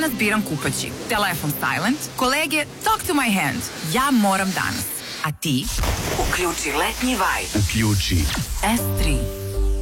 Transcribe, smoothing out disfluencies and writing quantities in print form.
danas biram kupaći. Telefon silent, kolege talk to my hand. Ja moram danas. A ti? Uključi letnji vibe. Uključi S3.